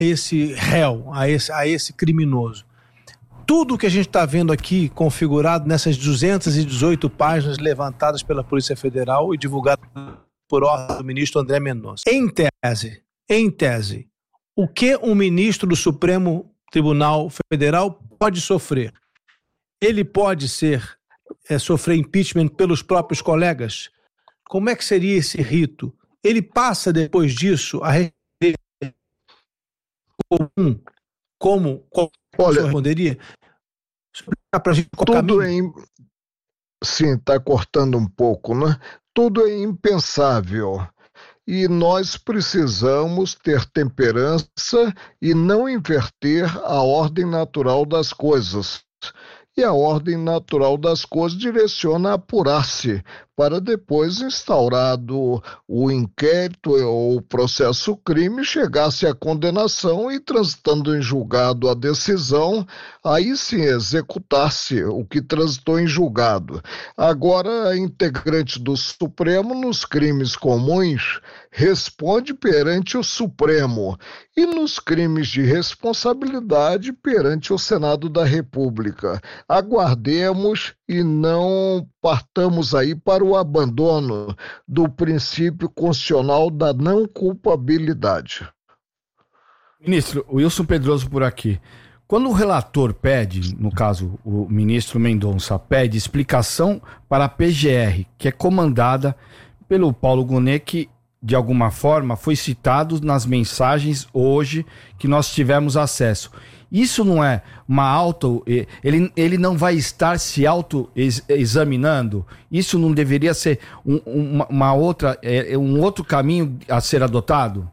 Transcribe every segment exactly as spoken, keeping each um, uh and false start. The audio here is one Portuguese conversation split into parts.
esse réu, a esse, a esse criminoso. Tudo que a gente está vendo aqui configurado nessas duzentas e dezoito páginas levantadas pela Polícia Federal e divulgadas por ordem do ministro André Mendonça. Em tese, em tese, o que um ministro do Supremo Tribunal Federal pode sofrer? Ele pode ser, é, sofrer impeachment pelos próprios colegas? Como é que seria esse rito? Ele passa depois disso a receber comum, como, como Olha, responderia? Pra gente tudo é... Im... Sim, está cortando um pouco, né? Tudo é impensável. E nós precisamos ter temperança e não inverter a ordem natural das coisas. E a ordem natural das coisas direciona a apurar-se, para depois, instaurado o inquérito ou o processo crime, chegasse à condenação e, transitando em julgado a decisão, aí sim executar-se o que transitou em julgado. Agora, integrante do Supremo, nos crimes comuns, responde perante o Supremo e nos crimes de responsabilidade perante o Senado da República. Aguardemos e não partamos aí para o abandono do princípio constitucional da não culpabilidade. Ministro, Wilson Pedroso por aqui. Quando o relator pede, no caso o ministro Mendonça, pede explicação para a P G R, que é comandada pelo Paulo Gonet, que de alguma forma foi citado nas mensagens hoje que nós tivemos acesso. Isso não é uma auto... Ele, ele não vai estar se auto-examinando? Isso não deveria ser um, uma, uma outra, um outro caminho a ser adotado?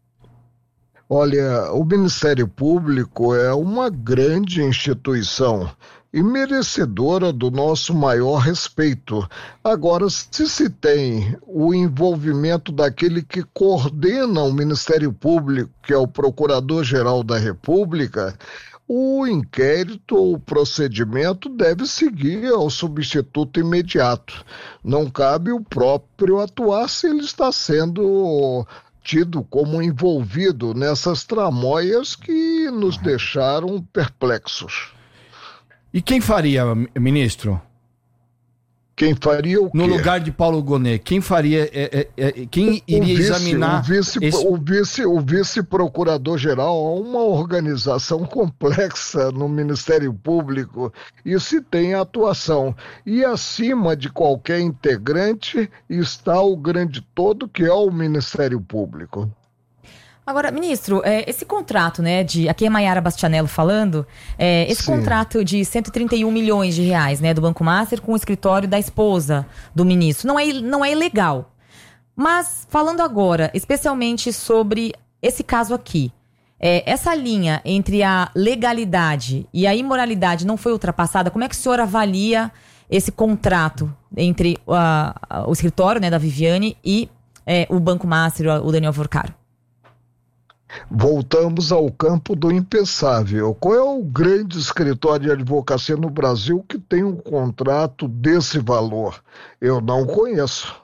Olha, o Ministério Público é uma grande instituição e merecedora do nosso maior respeito. Agora, se se tem o envolvimento daquele que coordena o Ministério Público, que é o Procurador-Geral da República, o inquérito ou o procedimento deve seguir ao substituto imediato. Não cabe o próprio atuar se ele está sendo tido como envolvido nessas tramóias que nos deixaram perplexos. E quem faria, ministro? Quem faria o quê? No lugar de Paulo Gonet, quem faria, é, é, é, quem iria o vice, examinar... O vice, esse... o vice, o vice-procurador-geral é uma organização complexa no Ministério Público e se tem atuação. E acima de qualquer integrante está o grande todo, que é o Ministério Público. Agora, ministro, é, esse contrato, né, de, aqui é Maiara Bastianello falando, é, esse Sim. contrato de cento e trinta e um milhões de reais, né, do Banco Master com o escritório da esposa do ministro, não é, não é ilegal. Mas, falando agora, especialmente sobre esse caso aqui, é, essa linha entre a legalidade e a imoralidade não foi ultrapassada, como é que o senhor avalia esse contrato entre uh, o escritório, né, da Viviane e é, o Banco Master, o Daniel Vorcaro? Voltamos ao campo do impensável. Qual é o grande escritório de advocacia no Brasil que tem um contrato desse valor? Eu não conheço.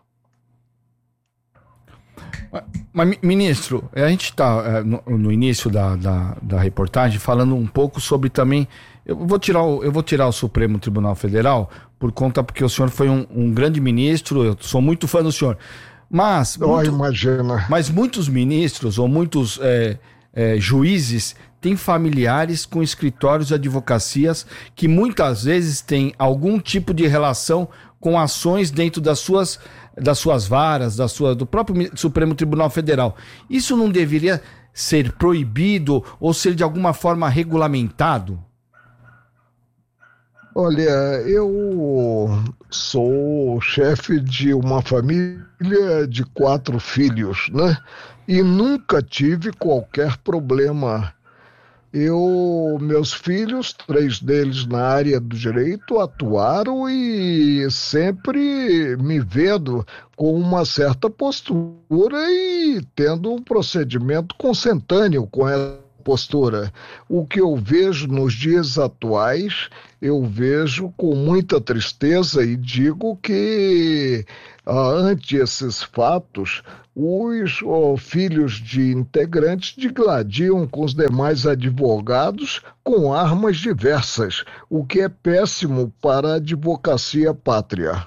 Mas, ministro, a gente está é, no, no início da, da, da reportagem falando um pouco sobre também... Eu vou tirar o, eu vou tirar o Supremo Tribunal Federal por conta porque o senhor foi um, um grande ministro, eu sou muito fã do senhor. Mas, oh, muito, imagina. mas muitos ministros ou muitos é, é, juízes têm familiares com escritórios de advocacias que muitas vezes têm algum tipo de relação com ações dentro das suas, das suas varas, da sua, do próprio Supremo Tribunal Federal. Isso não deveria ser proibido ou ser de alguma forma regulamentado? Olha, eu sou chefe de uma família de quatro filhos, né? E nunca tive qualquer problema. Eu, meus filhos, três deles na área do direito, atuaram e sempre me vendo com uma certa postura e tendo um procedimento consentâneo com essa postura. O que eu vejo nos dias atuais, eu vejo com muita tristeza e digo que, ah, ante esses fatos, os oh, filhos de integrantes digladiam com os demais advogados com armas diversas, o que é péssimo para a advocacia pátria.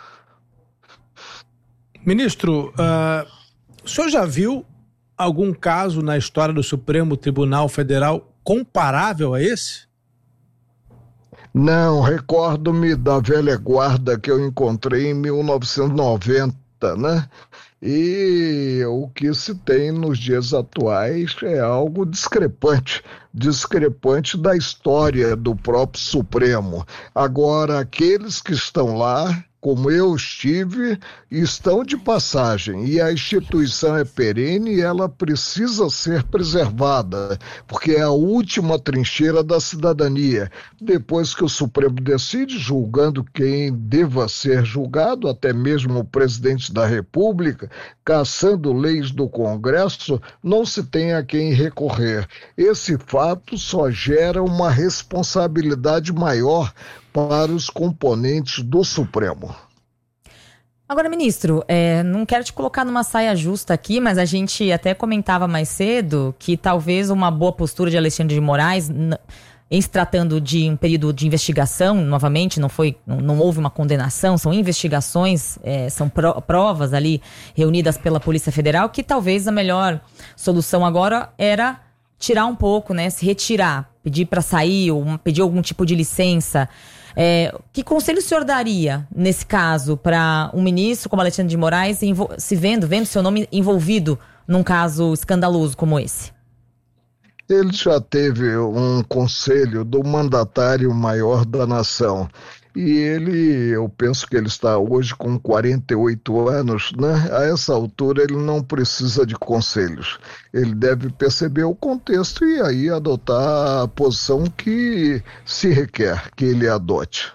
Ministro, uh, o senhor já viu algum caso na história do Supremo Tribunal Federal comparável a esse? Não, recordo-me da velha guarda que eu encontrei em mil novecentos e noventa, né? E o que se tem nos dias atuais é algo discrepante, discrepante da história do próprio Supremo. Agora, aqueles que estão lá, como eu estive, estão de passagem, e a instituição é perene e ela precisa ser preservada, porque é a última trincheira da cidadania. Depois que o Supremo decide, julgando quem deva ser julgado, até mesmo o presidente da República, cassando leis do Congresso, não se tem a quem recorrer. Esse fato só gera uma responsabilidade maior para os componentes do Supremo. Agora, ministro, é, não quero te colocar numa saia justa aqui, mas a gente até comentava mais cedo que talvez uma boa postura de Alexandre de Moraes, n- em se tratando de um período de investigação, novamente, não foi, não, não houve uma condenação, são investigações, é, são pro- provas ali reunidas pela Polícia Federal, que talvez a melhor solução agora era tirar um pouco, né, se retirar, pedir para sair, ou pedir algum tipo de licença. É, que conselho o senhor daria, nesse caso, para um ministro como Alexandre de Moraes envol- se vendo, vendo seu nome envolvido num caso escandaloso como esse? Ele já teve um conselho do mandatário maior da nação. E ele, eu penso que ele está hoje com quarenta e oito anos, né? A essa altura ele não precisa de conselhos. Ele deve perceber o contexto e aí adotar a posição que se requer que ele adote.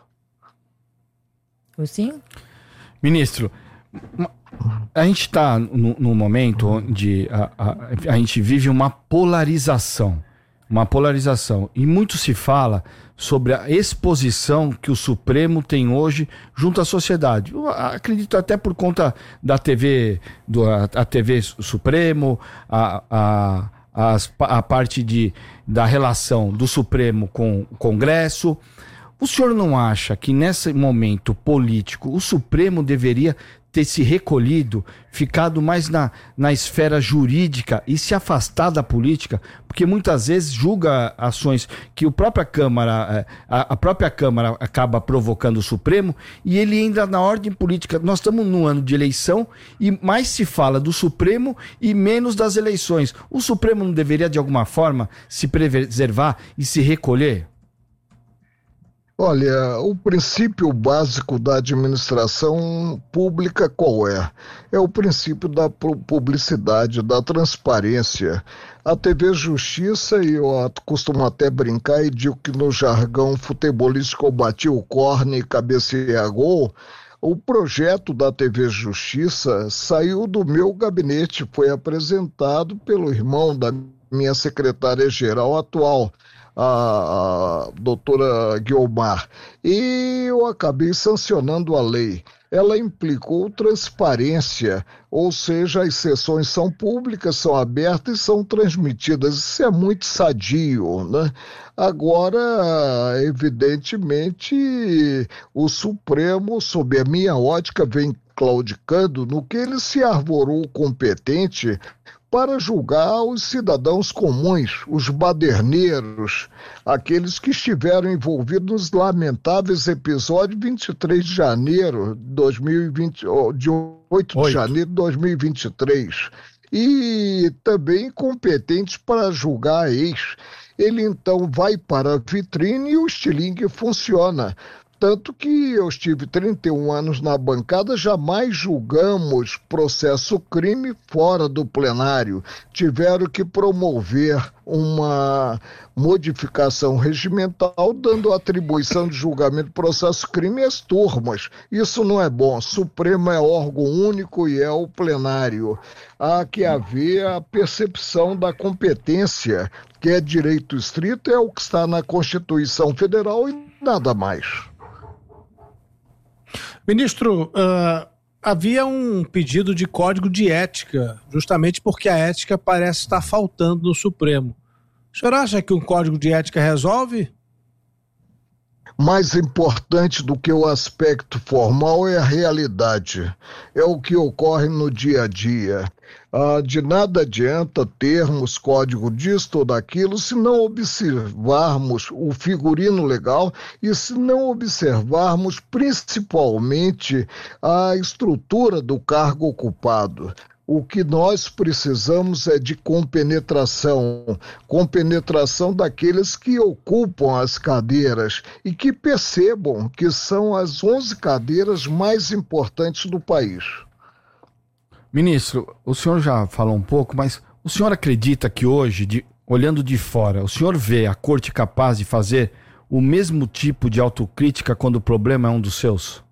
Sim? Ministro, a gente está num momento onde a, a, a gente vive uma polarização, uma polarização, e muito se fala sobre a exposição que o Supremo tem hoje junto à sociedade. Eu acredito até por conta da T V, do, a, a T V Supremo, a, a, as, a parte de, da relação do Supremo com o Congresso. O senhor não acha que nesse momento político o Supremo deveria ter se recolhido, ficado mais na, na esfera jurídica e se afastar da política? Porque muitas vezes julga ações que a própria Câmara, a, a própria Câmara acaba provocando o Supremo, e ele ainda na ordem política. Nós estamos num ano de eleição e mais se fala do Supremo e menos das eleições. O Supremo não deveria de alguma forma se preservar e se recolher? Olha, o princípio básico da administração pública qual é? É o princípio da publicidade, da transparência. A T V Justiça, e eu costumo até brincar e digo que no jargão futebolístico eu bati o corne e cabeceei a gol. O projeto da T V Justiça saiu do meu gabinete, foi apresentado pelo irmão da minha secretária-geral atual, a, a doutora Guiomar, e eu acabei sancionando a lei. Ela implicou transparência, ou seja, as sessões são públicas, são abertas e são transmitidas. Isso é muito sadio, né? Agora, evidentemente, o Supremo, sob a minha ótica, vem claudicando no que ele se arvorou competente para julgar os cidadãos comuns, os baderneiros, aqueles que estiveram envolvidos nos lamentáveis episódios de vinte e três de janeiro de dois mil e vinte, de oito de janeiro de dois mil e vinte e três, e também competentes para julgar a ex. Ele então vai para a vitrine e o estilingue funciona. Tanto que eu estive trinta e um anos na bancada, jamais julgamos processo crime fora do plenário. Tiveram que promover uma modificação regimental, dando atribuição de julgamento do processo crime às turmas. Isso não é bom. Supremo é órgão único e é o plenário. Há que haver a percepção da competência que é direito estrito é o que está na Constituição Federal e nada mais. Ministro, uh, havia um pedido de código de ética, justamente porque a ética parece estar faltando no Supremo. O senhor acha que um código de ética resolve? Mais importante do que o aspecto formal é a realidade, é o que ocorre no dia a dia. Ah, de nada adianta termos código disto ou daquilo se não observarmos o figurino legal e se não observarmos principalmente a estrutura do cargo ocupado. O que nós precisamos é de compenetração, compenetração daqueles que ocupam as cadeiras e que percebam que são as onze cadeiras mais importantes do país. Ministro, o senhor já falou um pouco, mas o senhor acredita que hoje, de, olhando de fora, o senhor vê a corte capaz de fazer o mesmo tipo de autocrítica quando o problema é um dos seus?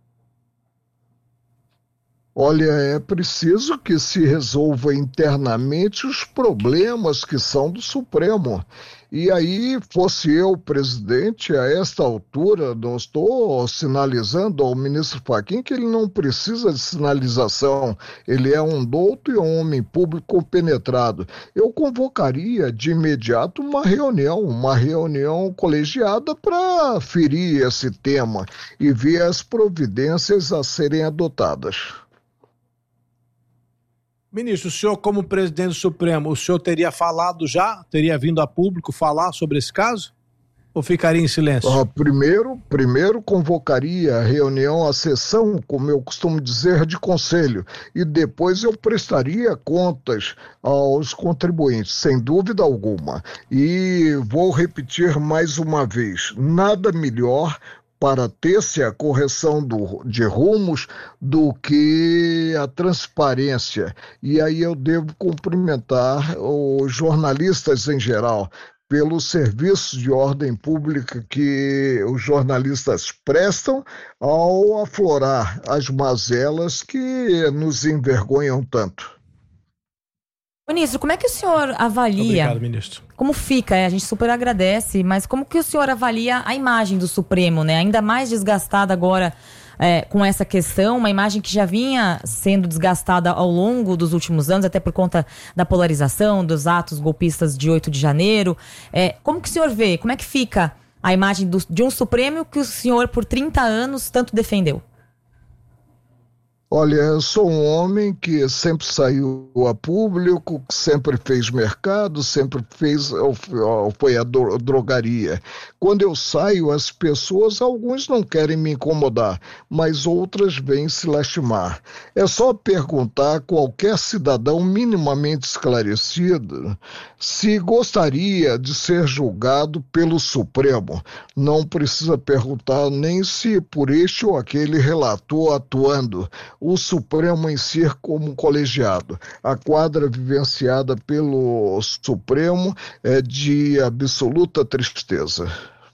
Olha, é preciso que se resolva internamente os problemas que são do Supremo. E aí, fosse eu presidente, a esta altura, não estou sinalizando ao ministro Fachin que ele não precisa de sinalização. Ele é um douto e um homem público compenetrado. Eu convocaria de imediato uma reunião, uma reunião colegiada para ferir esse tema e ver as providências a serem adotadas. Ministro, o senhor, como presidente do Supremo, o senhor teria falado já, teria vindo a público falar sobre esse caso? Ou ficaria em silêncio? Uh, primeiro, primeiro convocaria a reunião, a sessão, como eu costumo dizer, de conselho, e depois eu prestaria contas aos contribuintes, sem dúvida alguma. E vou repetir mais uma vez, nada melhor para ter-se a correção do, de rumos do que a transparência. E aí eu devo cumprimentar os jornalistas em geral pelo serviço de ordem pública que os jornalistas prestam ao aflorar as mazelas que nos envergonham tanto. Ministro, como é que o senhor avalia... Obrigado, ministro. Como fica, é, a gente super agradece, mas como que o senhor avalia a imagem do Supremo, né? Ainda mais desgastada agora é, com essa questão, uma imagem que já vinha sendo desgastada ao longo dos últimos anos, até por conta da polarização, dos atos golpistas de oito de janeiro. É, como que o senhor vê, como é que fica a imagem do, de um Supremo que o senhor por trinta anos tanto defendeu? Olha, eu sou um homem que sempre saiu a público, que sempre fez mercado, sempre fez, foi a drogaria. Quando eu saio, as pessoas, alguns não querem me incomodar, mas outras vêm se lastimar. É só perguntar a qualquer cidadão minimamente esclarecido se gostaria de ser julgado pelo Supremo. Não precisa perguntar nem se por este ou aquele relator atuando. O Supremo em si como colegiado. A quadra vivenciada pelo Supremo é de absoluta tristeza.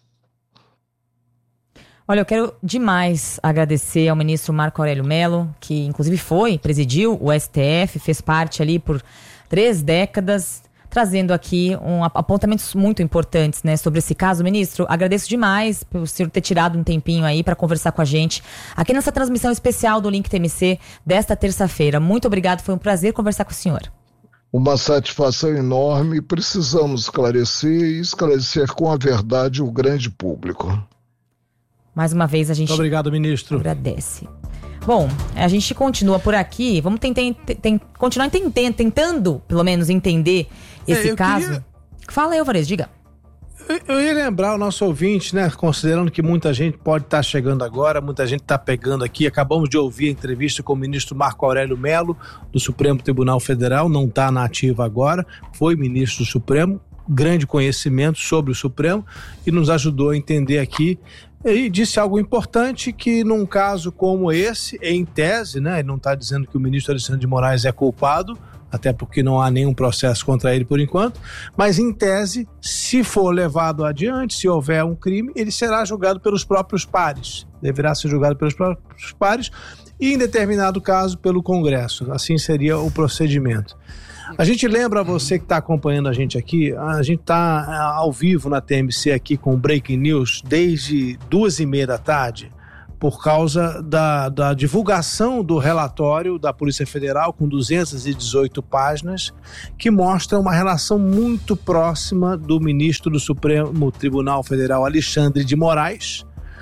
Olha, eu quero demais agradecer ao ministro Marco Aurélio Mello, que inclusive foi, presidiu o S T F, fez parte ali por três décadas, trazendo aqui um, apontamentos muito importantes, né, sobre esse caso. Ministro, agradeço demais por senhor ter tirado um tempinho aí para conversar com a gente aqui nessa transmissão especial do Link T M C desta terça-feira. Muito obrigado, foi um prazer conversar com o senhor. Uma satisfação enorme, precisamos esclarecer e esclarecer com a verdade o grande público. Mais uma vez a gente... Muito obrigado, ministro. Agradece. Bom, a gente continua por aqui, vamos tentar, tem, continuar entendendo, tentando, pelo menos, entender esse é, caso. Queria... Fala aí, Alvarez, diga. Eu, eu ia lembrar o nosso ouvinte, né, considerando que muita gente pode estar chegando agora, muita gente está pegando aqui, acabamos de ouvir a entrevista com o ministro Marco Aurélio Mello, do Supremo Tribunal Federal, não está na ativa agora, foi ministro do Supremo, grande conhecimento sobre o Supremo e nos ajudou a entender aqui. E disse algo importante, que num caso como esse, em tese, né, ele não está dizendo que o ministro Alexandre de Moraes é culpado, até porque não há nenhum processo contra ele por enquanto, mas em tese, se for levado adiante, se houver um crime, ele será julgado pelos próprios pares, deverá ser julgado pelos próprios pares e, em determinado caso, pelo Congresso. Assim seria o procedimento. A gente lembra, você que está acompanhando a gente aqui, a gente está ao vivo na T M C aqui com o Breaking News desde duas e meia da tarde, por causa da, da divulgação do relatório da Polícia Federal com duzentas e dezoito páginas, que mostra uma relação muito próxima do ministro do Supremo Tribunal Federal, Alexandre de Moraes,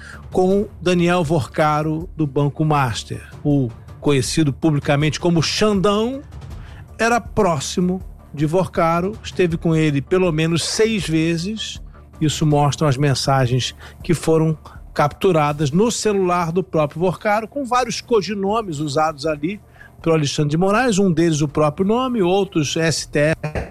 com Daniel Vorcaro, do Banco Master. O conhecido publicamente como Xandão era próximo de Vorcaro, esteve com ele pelo menos seis vezes. Isso mostram as mensagens que foram capturadas no celular do próprio Vorcaro, com vários codinomes usados ali pelo Alexandre de Moraes, um deles o próprio nome, outros S T F,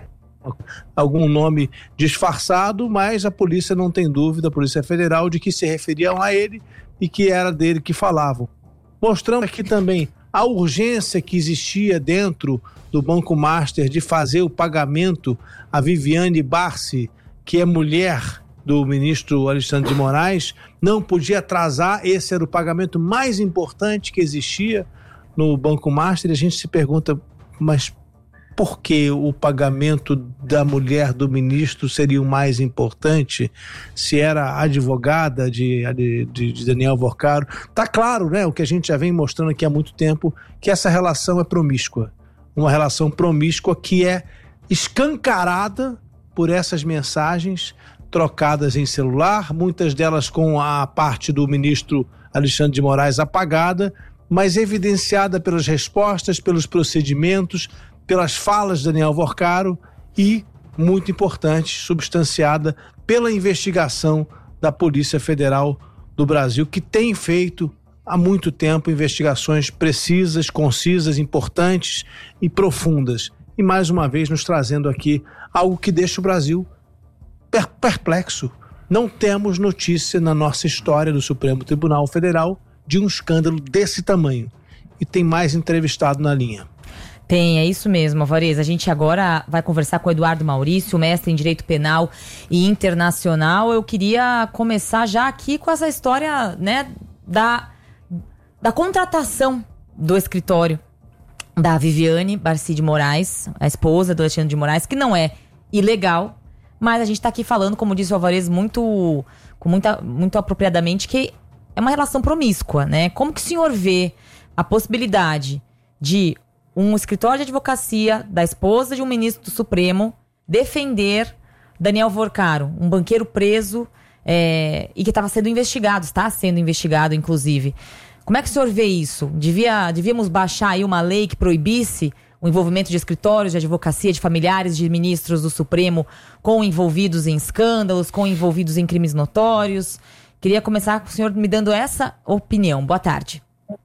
algum nome disfarçado, mas a polícia não tem dúvida, a Polícia Federal, de que se referiam a ele e que era dele que falavam. Mostrando aqui também a urgência que existia dentro do Banco Master de fazer o pagamento a Viviane Barsi, que é mulher do ministro Alexandre de Moraes, não podia atrasar. Esse era o pagamento mais importante que existia no Banco Master. E a gente se pergunta, mas por que o pagamento da mulher do ministro seria o mais importante, se era advogada de, de, de Daniel Vorcaro? Tá claro, né, o que a gente já vem mostrando aqui há muito tempo, que essa relação é promíscua. Uma relação promíscua que é escancarada por essas mensagens trocadas em celular, muitas delas com a parte do ministro Alexandre de Moraes apagada, mas evidenciada pelas respostas, pelos procedimentos, pelas falas de Daniel Vorcaro e, muito importante, substanciada pela investigação da Polícia Federal do Brasil, que tem feito há muito tempo investigações precisas, concisas, importantes e profundas. E mais uma vez nos trazendo aqui algo que deixa o Brasil perplexo. Não temos notícia na nossa história do Supremo Tribunal Federal de um escândalo desse tamanho. E tem mais entrevistado na linha. Tem, é isso mesmo, Alvarez. A gente agora vai conversar com o Eduardo Maurício, mestre em Direito Penal e Internacional. Eu queria começar já aqui com essa história, né, da, da contratação do escritório da Viviane Barsi de Moraes, a esposa do Alexandre de Moraes, que não é ilegal, mas a gente está aqui falando, como disse o Alvarez, muito, com muita, muito apropriadamente, que é uma relação promíscua, né? Como que o senhor vê a possibilidade de um escritório de advocacia da esposa de um ministro do Supremo defender Daniel Vorcaro, um banqueiro preso é, e que estava sendo investigado, está sendo investigado, inclusive. Como é que o senhor vê isso? Devia, devíamos baixar aí uma lei que proibisse o envolvimento de escritórios de advocacia de familiares de ministros do Supremo com envolvidos em escândalos, com envolvidos em crimes notórios? Queria começar com o senhor me dando essa opinião. Boa tarde.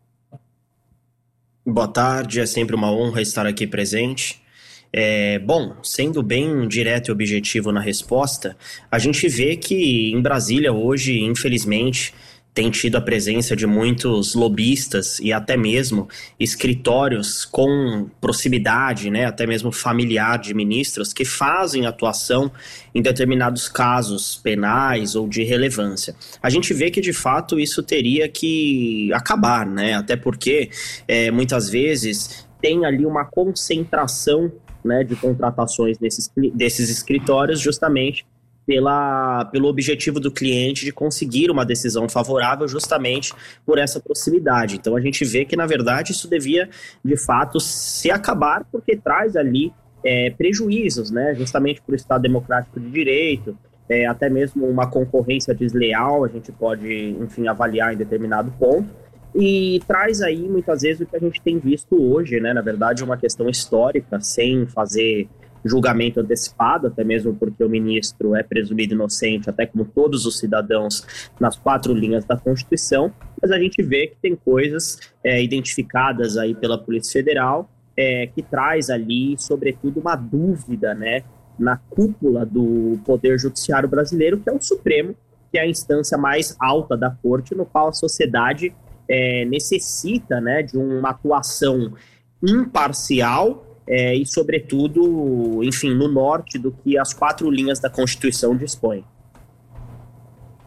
Boa tarde, é sempre uma honra estar aqui presente. É, bom, sendo bem direto e objetivo na resposta, a gente vê que em Brasília hoje, infelizmente, tem tido a presença de muitos lobistas e até mesmo escritórios com proximidade, né, até mesmo familiar de ministros que fazem atuação em determinados casos penais ou de relevância. A gente vê que de fato isso teria que acabar, né, até porque é, muitas vezes tem ali uma concentração, né, de contratações nesses, desses escritórios justamente Pela, pelo objetivo do cliente de conseguir uma decisão favorável justamente por essa proximidade. Então a gente vê que, na verdade, isso devia, de fato, se acabar, porque traz ali é, prejuízos, né? Justamente por Estado Democrático de Direito, é, até mesmo uma concorrência desleal, a gente pode, enfim, avaliar em determinado ponto, e traz aí, muitas vezes, o que a gente tem visto hoje, né? Na verdade, uma questão histórica, sem fazer julgamento antecipado, até mesmo porque o ministro é presumido inocente, até como todos os cidadãos nas quatro linhas da Constituição, mas a gente vê que tem coisas é, identificadas aí pela Polícia Federal é, que traz ali, sobretudo, uma dúvida, né, na cúpula do Poder Judiciário brasileiro, que é o Supremo, que é a instância mais alta da Corte, no qual a sociedade é, necessita, né, de uma atuação imparcial É, e, sobretudo, enfim, no norte do que as quatro linhas da Constituição dispõem.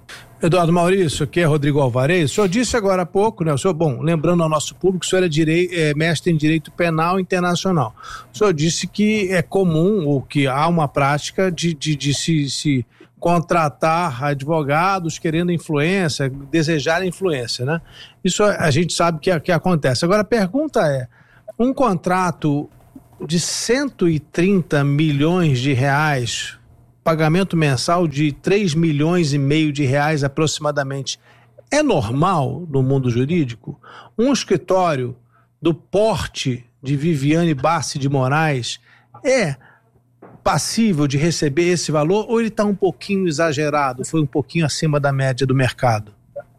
Eduardo Maurício, aqui é Rodrigo Alvarez. O senhor disse agora há pouco, né? O senhor, bom, lembrando ao nosso público, o senhor é, direi, é mestre em Direito Penal Internacional. O senhor disse que é comum, ou que há uma prática de, de, de se, se contratar advogados querendo influência, desejar influência, né? Isso a gente sabe que, que acontece. Agora a pergunta é, um contrato de cento e trinta milhões de reais, pagamento mensal de três milhões e meio de reais aproximadamente, é normal no mundo jurídico? Um escritório do porte de Viviane Bassi de Moraes é passível de receber esse valor ou ele está um pouquinho exagerado, foi um pouquinho acima da média do mercado?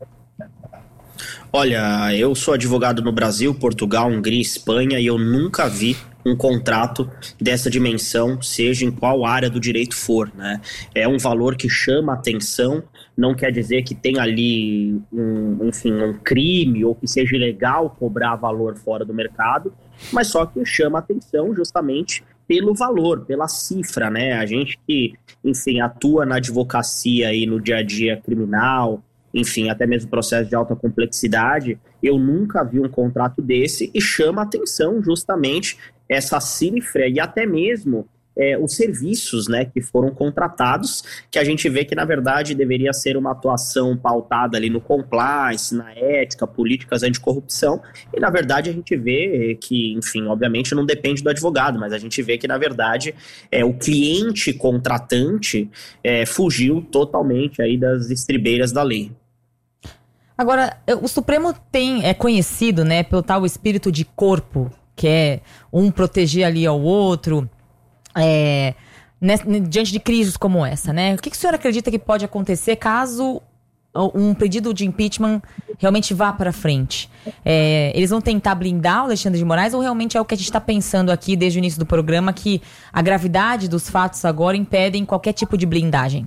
Olha, eu sou advogado no Brasil, Portugal, Hungria, Espanha e eu nunca vi um contrato dessa dimensão, seja em qual área do direito for, né? É um valor que chama atenção, não quer dizer que tem ali um, enfim, um crime ou que seja ilegal cobrar valor fora do mercado, mas só que chama atenção justamente pelo valor, pela cifra, né? A gente que, enfim, atua na advocacia e no dia a dia criminal, enfim, até mesmo processo de alta complexidade, eu nunca vi um contrato desse e chama atenção justamente essa cifra e até mesmo é, os serviços, né, que foram contratados, que a gente vê que na verdade deveria ser uma atuação pautada ali no compliance, na ética, políticas anticorrupção, e na verdade a gente vê que, enfim, obviamente não depende do advogado, mas a gente vê que na verdade é, o cliente contratante é, fugiu totalmente aí das estribeiras da lei. Agora, o Supremo tem, é conhecido, né, pelo tal espírito de corpo, que é um proteger ali ao outro, é, né, diante de crises como essa, né? O que, que o senhor acredita que pode acontecer caso um pedido de impeachment realmente vá para frente? É, eles vão tentar blindar o Alexandre de Moraes ou realmente é o que a gente está pensando aqui desde o início do programa, que a gravidade dos fatos agora impedem qualquer tipo de blindagem?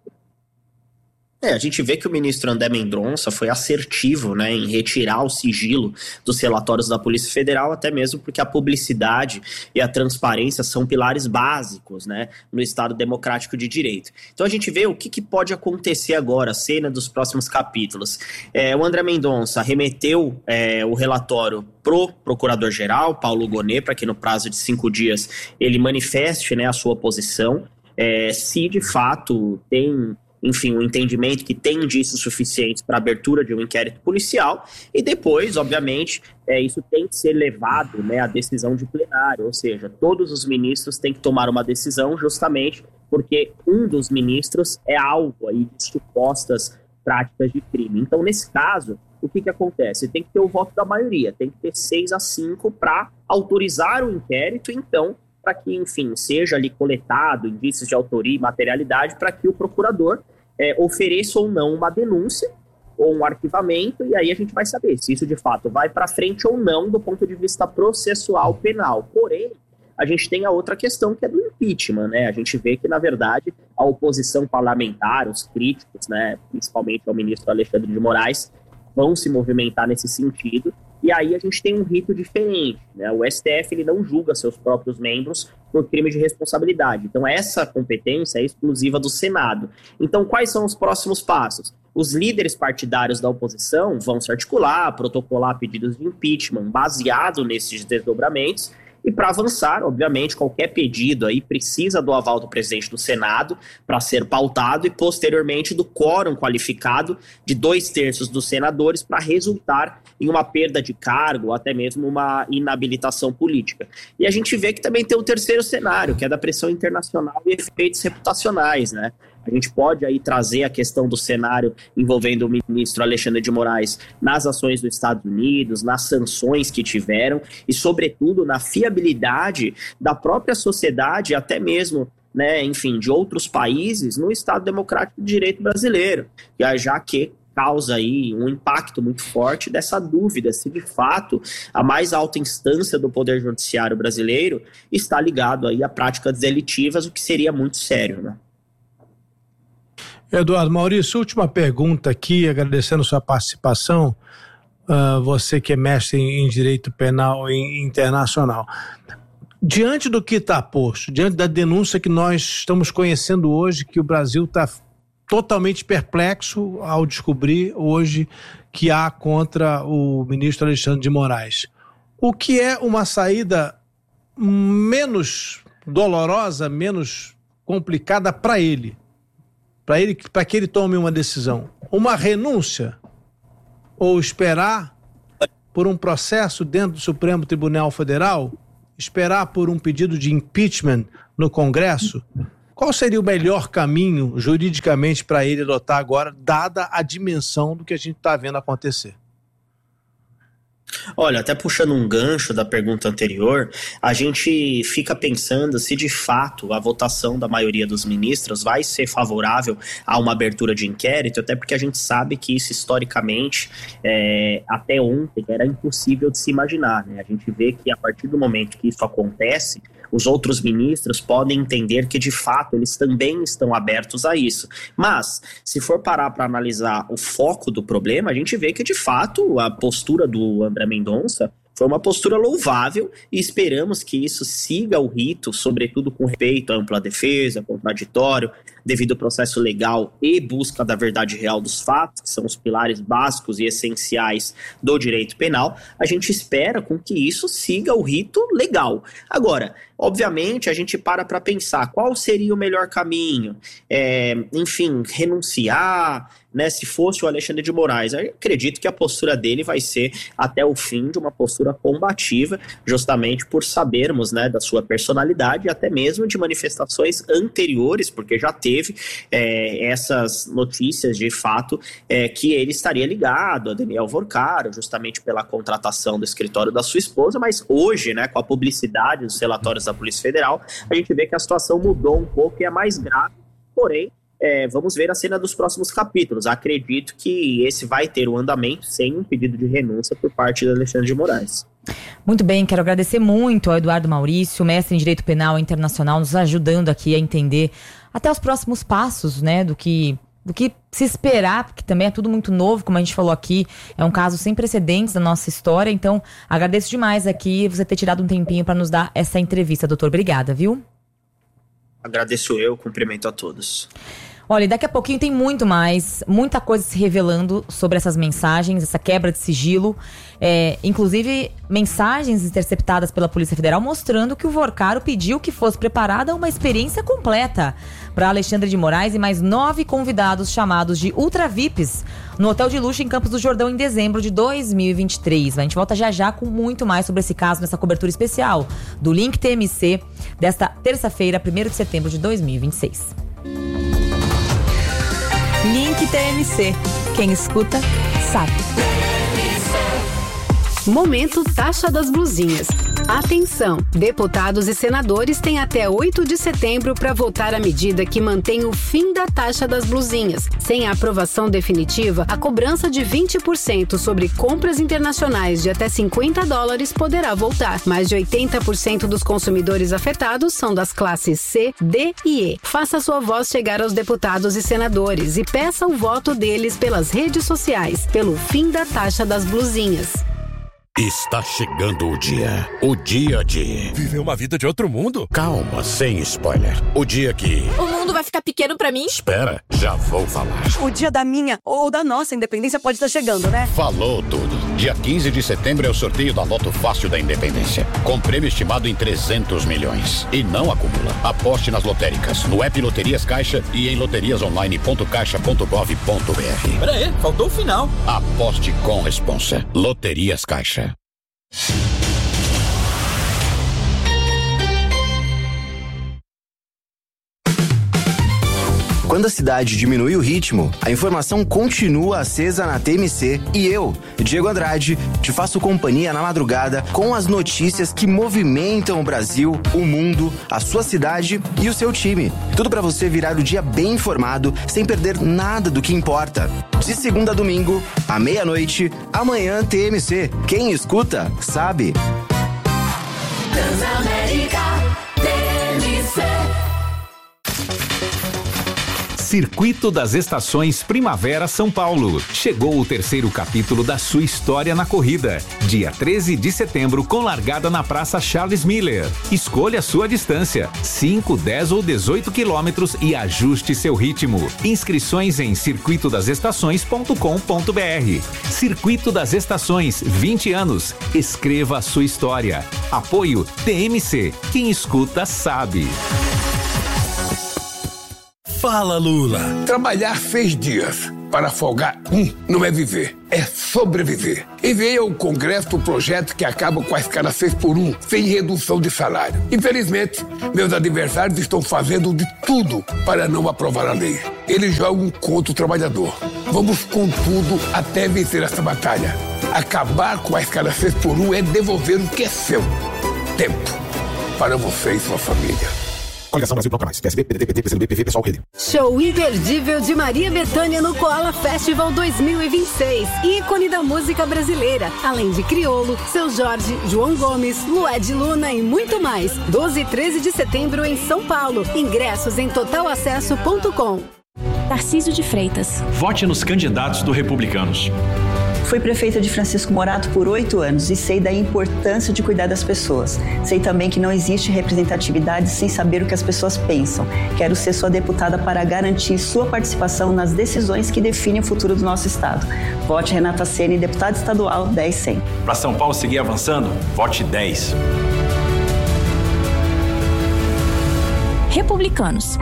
É, a gente vê que o ministro André Mendonça foi assertivo, né, em retirar o sigilo dos relatórios da Polícia Federal, até mesmo porque a publicidade e a transparência são pilares básicos, né, no Estado democrático de direito. Então a gente vê o que, que pode acontecer agora, a cena dos próximos capítulos. É, o André Mendonça remeteu é, o relatório pro Procurador-Geral, Paulo Gonet, para que no prazo de cinco dias ele manifeste, né, a sua posição, é, se de fato tem... enfim, um entendimento que tem indícios suficientes para a abertura de um inquérito policial e depois, obviamente, é, isso tem que ser levado, né, à decisão de plenário, ou seja, todos os ministros têm que tomar uma decisão justamente porque um dos ministros é alvo aí de supostas práticas de crime. Então, nesse caso, o que, que acontece? Tem que ter o voto da maioria, tem que ter seis a cinco para autorizar o inquérito, então, para que, enfim, seja ali coletado indícios de autoria e materialidade para que o procurador é, ofereça ou não uma denúncia ou um arquivamento, e aí a gente vai saber se isso de fato vai para frente ou não do ponto de vista processual penal. Porém, a gente tem a outra questão que é do impeachment, né? A gente vê que, na verdade, a oposição parlamentar, os críticos, né, principalmente ao ministro Alexandre de Moraes, vão se movimentar nesse sentido. E aí a gente tem um rito diferente, né? O S T F ele não julga seus próprios membros por crime de responsabilidade. Então essa competência é exclusiva do Senado. Então quais são os próximos passos? Os líderes partidários da oposição vão se articular, protocolar pedidos de impeachment baseado nesses desdobramentos. E para avançar, obviamente, qualquer pedido aí precisa do aval do presidente do Senado para ser pautado e, posteriormente, do quórum qualificado de dois terços dos senadores para resultar em uma perda de cargo ou até mesmo uma inabilitação política. E a gente vê que também tem o terceiro cenário, que é da pressão internacional e efeitos reputacionais, né? A gente pode aí trazer a questão do cenário envolvendo o ministro Alexandre de Moraes nas ações dos Estados Unidos, nas sanções que tiveram e, sobretudo, na fiabilidade da própria sociedade, até mesmo, né, enfim, de outros países no Estado Democrático de Direito brasileiro, já que causa aí um impacto muito forte dessa dúvida se de fato a mais alta instância do Poder Judiciário brasileiro está ligado aí a práticas delitivas, o que seria muito sério, né? Eduardo Maurício, última pergunta aqui, agradecendo sua participação, uh, você que é mestre em, em Direito Penal e Internacional. Diante do que está posto, diante da denúncia que nós estamos conhecendo hoje, que o Brasil está totalmente perplexo ao descobrir hoje que há contra o ministro Alexandre de Moraes. O que é uma saída menos dolorosa, menos complicada para ele? Para ele, para que ele tome uma decisão? Uma renúncia? Ou esperar por um processo dentro do Supremo Tribunal Federal? Esperar por um pedido de impeachment no Congresso? Qual seria o melhor caminho juridicamente para ele adotar agora, dada a dimensão do que a gente está vendo acontecer? Olha, até puxando um gancho da pergunta anterior, a gente fica pensando se de fato a votação da maioria dos ministros vai ser favorável a uma abertura de inquérito, até porque a gente sabe que isso historicamente, é, até ontem, era impossível de se imaginar, né? A gente vê que a partir do momento que isso acontece, os outros ministros podem entender que de fato eles também estão abertos a isso. Mas, se for parar para analisar o foco do problema, a gente vê que de fato a postura do André Mendonça foi uma postura louvável e esperamos que isso siga o rito, sobretudo com respeito à ampla defesa, contraditório, devido ao processo legal e busca da verdade real dos fatos, que são os pilares básicos e essenciais do direito penal. A gente espera com que isso siga o rito legal. Agora, obviamente, a gente para para pensar qual seria o melhor caminho, é, enfim, renunciar, né, se fosse o Alexandre de Moraes. Eu acredito que a postura dele vai ser até o fim de uma postura combativa, justamente por sabermos, né, da sua personalidade e até mesmo de manifestações anteriores, porque já teve é, essas notícias de fato é, que ele estaria ligado a Daniel Vorcaro, justamente pela contratação do escritório da sua esposa, mas hoje, né, com a publicidade dos relatórios da Polícia Federal, a gente vê que a situação mudou um pouco e é mais grave, porém, É, vamos ver a cena dos próximos capítulos. Acredito que esse vai ter o andamento sem um pedido de renúncia por parte do Alexandre de Moraes. Muito bem, quero agradecer muito ao Eduardo Maurício, mestre em Direito Penal Internacional, nos ajudando aqui a entender até os próximos passos, né, do que, do que se esperar, porque também é tudo muito novo, como a gente falou aqui, é um caso sem precedentes na nossa história, então agradeço demais aqui você ter tirado um tempinho para nos dar essa entrevista, doutor. Obrigada, viu? Agradeço eu, cumprimento a todos. Olha, daqui a pouquinho tem muito mais, muita coisa se revelando sobre essas mensagens, essa quebra de sigilo, é, inclusive mensagens interceptadas pela Polícia Federal mostrando que o Vorcaro pediu que fosse preparada uma experiência completa para Alexandre de Moraes e mais nove convidados chamados de Ultra V I Ps no Hotel de Luxo em Campos do Jordão em dezembro de dois mil e vinte e três. A gente volta já já com muito mais sobre esse caso nessa cobertura especial do Link T M C desta terça-feira, primeiro de setembro de dois mil e vinte e seis. Link T M C. Quem escuta, sabe. Momento Taxa das Blusinhas. Atenção! Deputados e senadores têm até oito de setembro para votar a medida que mantém o fim da taxa das blusinhas. Sem a aprovação definitiva, a cobrança de vinte por cento sobre compras internacionais de até cinquenta dólares poderá voltar. Mais de oitenta por cento dos consumidores afetados são das classes C, D e E. Faça sua voz chegar aos deputados e senadores e peça o voto deles pelas redes sociais, pelo fim da taxa das blusinhas. Está chegando o dia. O dia de... viver uma vida de outro mundo? Calma, sem spoiler. O dia que... o mundo vai ficar pequeno pra mim? Espera, já vou falar. O dia da minha ou da nossa independência pode estar chegando, né? Falou tudo. Dia quinze de setembro é o sorteio da Loto Fácil da Independência. Com prêmio estimado em trezentos milhões. E não acumula. Aposte nas lotéricas, no app Loterias Caixa e em loterias online ponto caixa ponto gov ponto br. Pera aí, faltou o final. Aposte com responsa. Loterias Caixa. Quando a cidade diminui o ritmo, a informação continua acesa na T M C e eu, Diego Andrade, te faço companhia na madrugada com as notícias que movimentam o Brasil, o mundo, a sua cidade e o seu time. Tudo para você virar o dia bem informado, sem perder nada do que importa. De segunda a domingo, à meia-noite, amanhã T M C. Quem escuta, sabe. Transamérica T M C. Circuito das Estações Primavera São Paulo. Chegou o terceiro capítulo da sua história na corrida. Dia treze de setembro, com largada na Praça Charles Miller. Escolha a sua distância, cinco, dez ou dezoito quilômetros e ajuste seu ritmo. Inscrições em circuito das estações ponto com ponto br. Circuito das Estações, vinte anos. Escreva a sua história. Apoio T M C. Quem escuta sabe. Fala, Lula. Trabalhar seis dias para folgar um não é viver, é sobreviver. Enviei ao Congresso o projeto que acaba com a escala seis por um, sem redução de salário. Infelizmente, meus adversários estão fazendo de tudo para não aprovar a lei. Eles jogam contra o trabalhador. Vamos com tudo até vencer essa batalha. Acabar com a escala seis por um é devolver o que é seu. Tempo para você e sua família. Coligação Brasil Bloco Mais, P S B, P D T, P T, P C do B, P V, Pessoal, Rede. Show imperdível de Maria Bethânia no Koala Festival dois mil e vinte e seis. Ícone da música brasileira. Além de Criolo, Seu Jorge, João Gomes, Lued Luna e muito mais. doze e treze de setembro em São Paulo. Ingressos em total acesso ponto com. Tarcísio de Freitas. Vote nos candidatos do Republicanos. Fui prefeita de Francisco Morato por oito anos e sei da importância de cuidar das pessoas. Sei também que não existe representatividade sem saber o que as pessoas pensam. Quero ser sua deputada para garantir sua participação nas decisões que definem o futuro do nosso estado. Vote Renata Ceni, deputada estadual dez cem. Para São Paulo seguir avançando, vote dez. Republicanos.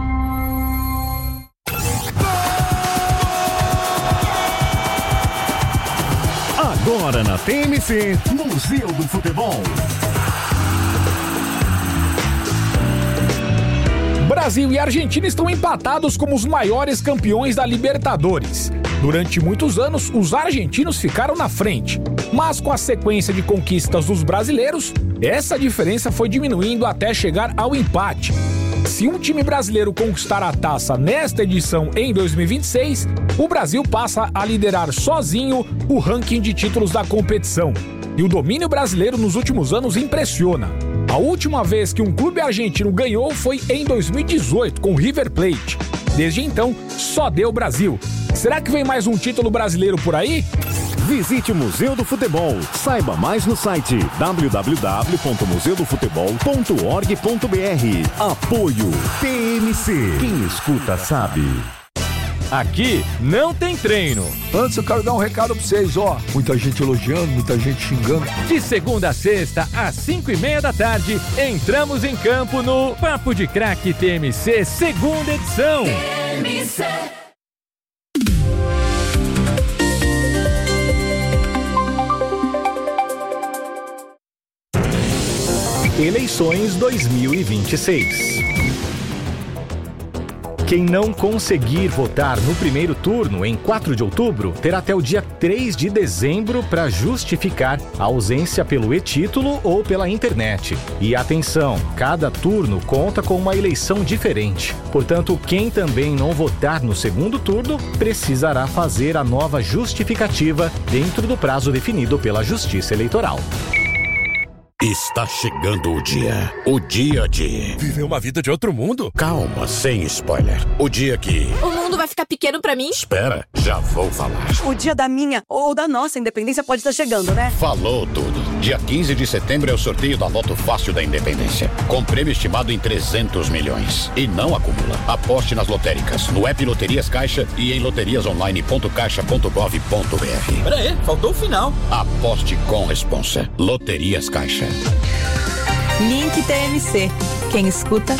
Agora na T M C, Museu do Futebol. Brasil e Argentina estão empatados como os maiores campeões da Libertadores. Durante muitos anos, os argentinos ficaram na frente. Mas com a sequência de conquistas dos brasileiros, essa diferença foi diminuindo até chegar ao empate. Se um time brasileiro conquistar a taça nesta edição em dois mil e vinte e seis, o Brasil passa a liderar sozinho o ranking de títulos da competição. E o domínio brasileiro nos últimos anos impressiona. A última vez que um clube argentino ganhou foi em dois mil e dezoito, com o River Plate. Desde então, só deu Brasil. Será que vem mais um título brasileiro por aí? Visite o Museu do Futebol. Saiba mais no site w w w ponto museu do futebol ponto org ponto b r. Apoio T M C. Quem escuta sabe. Aqui não tem treino. Antes eu quero dar um recado pra vocês, ó. Muita gente elogiando, muita gente xingando. De segunda a sexta, às cinco e meia da tarde, entramos em campo no Papo de Craque T M C, segunda edição. T M C. Eleições dois mil e vinte e seis. Quem não conseguir votar no primeiro turno, em quatro de outubro, terá até o dia três de dezembro para justificar a ausência pelo e-título ou pela internet. E atenção, cada turno conta com uma eleição diferente. Portanto, quem também não votar no segundo turno, precisará fazer a nova justificativa dentro do prazo definido pela Justiça Eleitoral. Está chegando o dia. O dia de... Viver uma vida de outro mundo? Calma, sem spoiler. O dia que... O mundo vai ficar pequeno pra mim? Espera, já vou falar. O dia da minha ou da nossa independência pode estar chegando, né? Falou tudo. Dia quinze de setembro é o sorteio da Loto Fácil da Independência. Com prêmio estimado em trezentos milhões. E não acumula. Aposte nas lotéricas, no app Loterias Caixa e em loterias online ponto caixa ponto gov ponto b r. Pera aí, faltou o final. Aposte com responsa. Loterias Caixa. Link T M C. Quem escuta